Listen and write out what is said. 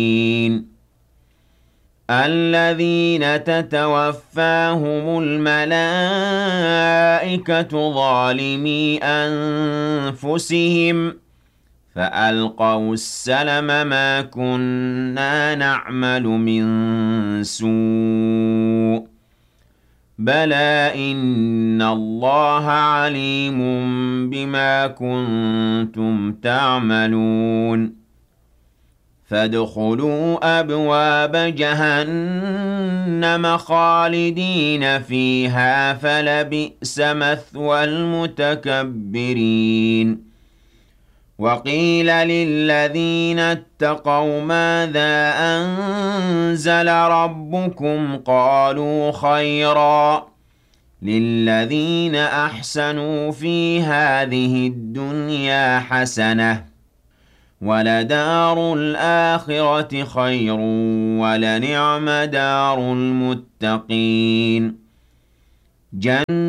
الذين تتوفاهم الملائكة ظالمي أنفسهم فألقوا السلم ما كنا نعمل من سوء بلى إن الله عليم بما كنتم تعملون فادخلوا أبواب جهنم خالدين فيها فلبئس مثوى المتكبرين وقيل للذين اتقوا ماذا أنزل ربكم قالوا خيرا للذين أحسنوا في هذه الدنيا حسنة ولدار الآخرة خير ولنعم دار المتقين